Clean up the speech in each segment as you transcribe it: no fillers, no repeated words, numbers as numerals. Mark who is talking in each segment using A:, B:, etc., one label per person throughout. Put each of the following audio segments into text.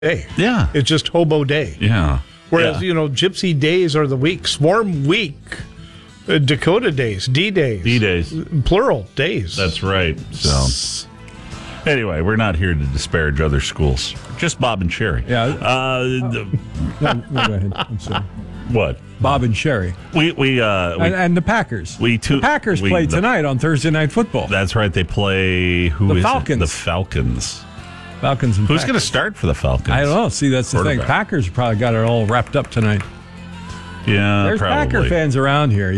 A: day.
B: Yeah.
A: It's just hobo day.
B: Yeah.
A: Whereas, gypsy days are the week. Swarm week. Dakota days. D-days.
B: D-days.
A: Plural days.
B: That's right. So, anyway, we're not here to disparage other schools. Just Bob and Sherry.
C: Yeah. No, go ahead. I'm sorry.
B: What?
C: Bob and Sherry. And the Packers. The Packers play tonight on Thursday Night Football.
B: That's right. They play
C: the Falcons.
B: The Falcons.
C: Falcons and
B: Who's going to start for the Falcons?
C: I don't know. See, that's the thing. Packers probably got it all wrapped up tonight.
B: Yeah,
C: there's
B: probably.
C: Packer fans around here.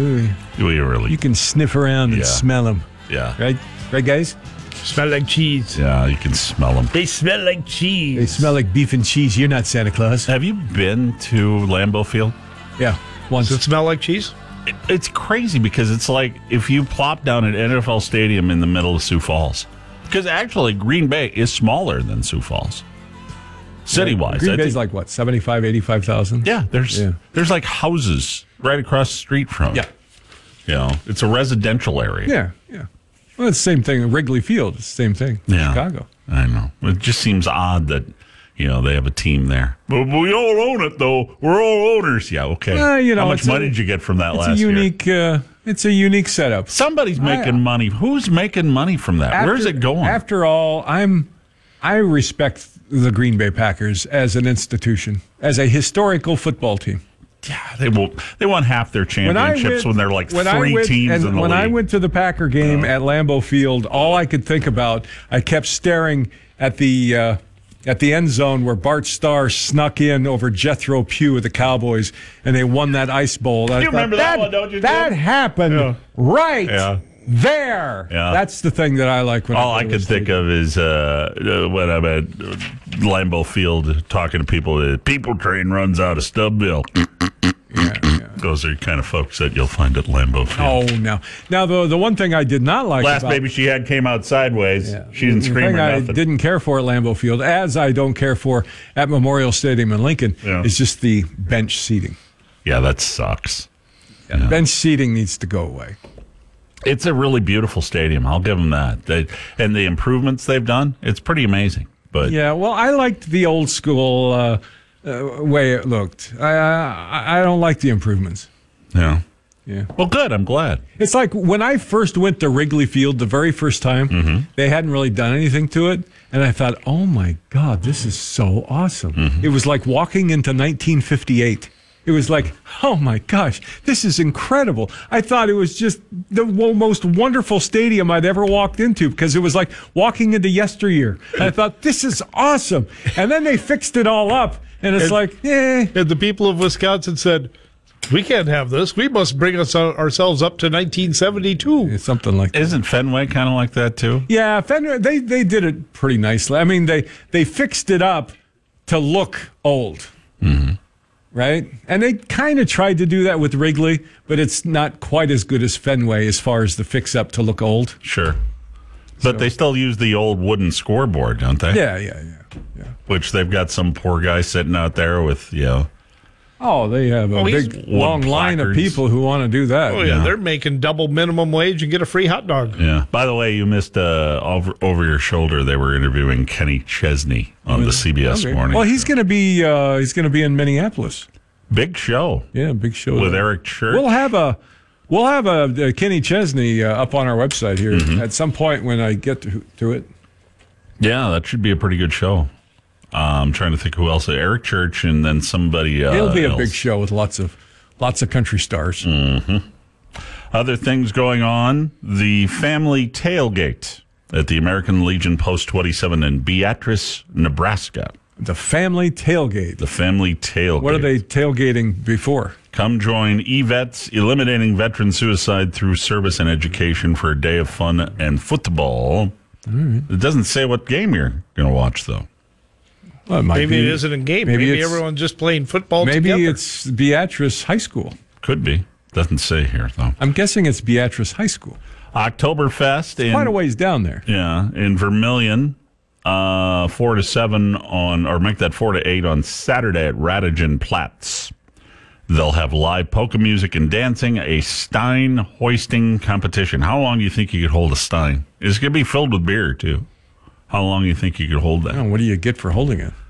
C: You can sniff around and smell them.
B: Yeah.
C: Right, guys?
A: Smell like cheese.
B: Yeah, you can smell them.
A: They smell like cheese.
C: They smell like beef and cheese. You're not Santa Claus.
B: Have you been to Lambeau Field?
C: Yeah, once.
A: Does it smell like cheese?
B: It's crazy because it's like if you plop down an NFL stadium in the middle of Sioux Falls. Because actually, Green Bay is smaller than Sioux Falls. City-wise.
C: Green Bay's like, what, 75,000, 85,000?
B: Yeah, there's like houses right across the street from it.
C: Yeah.
B: It's a residential area.
C: Yeah. Well, it's the same thing. Wrigley Field, it's the same thing. Chicago.
B: I know. It just seems odd that, they have a team there. But we all own it, though. We're all owners. Yeah, okay. How much money did you get from that last year?
C: It's a unique setup.
B: Somebody's making money. Who's making money from that? Where's it going?
C: After all, I respect the Green Bay Packers as an institution, as a historical football team.
B: Yeah, they won half their championships when they're like three teams in the
C: When
B: league.
C: I went to the Packer game at Lambeau Field, all I could think about, I kept staring at the end zone where Bart Starr snuck in over Jethro Pugh with the Cowboys, and they won that Ice Bowl.
B: You remember that one, don't you?
C: That happened right there.
B: Yeah.
C: That's the thing that I like.
B: All I could think of is when I'm at Lambeau Field talking to people. The people train runs out of Stubbville. Those are kind of folks that you'll find at Lambeau Field.
C: Oh, no. Now, the one thing I did not like
B: Last baby she had came out sideways. She didn't scream or nothing.
C: The thing I didn't care for at Lambeau Field, as I don't care for at Memorial Stadium in Lincoln, is just the bench seating.
B: Yeah, that sucks.
C: Yeah. Bench seating needs to go away.
B: It's a really beautiful stadium. I'll give them that. And the improvements they've done, it's pretty amazing. But
C: yeah, well, I liked the old school way it looked. I don't like the improvements.
B: Yeah.
C: Yeah.
B: Well, good. I'm glad.
C: It's like when I first went to Wrigley Field the very first time, they hadn't really done anything to it. And I thought, oh, my God, this is so awesome. It was like walking into 1958. It was like, oh, my gosh, this is incredible. I thought it was just the most wonderful stadium I'd ever walked into because it was like walking into yesteryear. And I thought, this is awesome. And then they fixed it all up. And it's
A: And the people of Wisconsin said, we can't have this. We must bring ourselves up to 1972.
C: It's something like that.
B: Isn't Fenway kind of like that, too?
C: Yeah, Fenway, they did it pretty nicely. I mean, they fixed it up to look old. Right? And they kind of tried to do that with Wrigley, but it's not quite as good as Fenway as far as the fix-up to look old.
B: Sure. But they still use the old wooden scoreboard, don't they?
C: Yeah.
B: Which they've got some poor guy sitting out there with,
C: Oh, they have a big, long line of people who want to do that.
A: Oh, yeah. They're making double minimum wage and get a free hot dog.
B: Yeah. By the way, you missed over your shoulder. They were interviewing Kenny Chesney on the CBS morning.
C: Well, he's going to be in Minneapolis.
B: Big show.
C: Yeah, big show
B: with
C: there.
B: Eric Church.
C: We'll have a Kenny Chesney up on our website here at some point when I get to it.
B: Yeah, that should be a pretty good show. I'm trying to think who else. Eric Church and then somebody else.
C: It'll be a big show with lots of country stars.
B: Other things going on. The family tailgate at the American Legion Post 27 in Beatrice, Nebraska.
C: The family tailgate.
B: The family tailgate.
C: What are they tailgating before?
B: Come join eVets, eliminating veteran suicide through service and education for a day of fun and football. It doesn't say what game you're going to watch, though.
C: Well,
A: maybe it isn't a game. Maybe everyone's just playing football together.
C: Maybe it's Beatrice High School.
B: Could be. Doesn't say here, though.
C: I'm guessing it's Beatrice High School.
B: Oktoberfest.
C: Quite a ways down there.
B: Yeah, in Vermilion, 4 to 7 or make that 4 to 8 on Saturday at Radigan Platz. They'll have live polka music and dancing, a stein hoisting competition. How long do you think you could hold a stein? It's going to be filled with beer, too. How long do you think you could hold that?
C: What do you get for holding it?